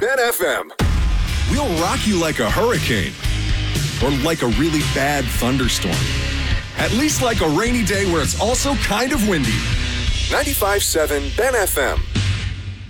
Ben FM. We'll rock you like a hurricane or like a really bad thunderstorm. At least like a rainy day where it's also kind of windy. 95.7 Ben FM.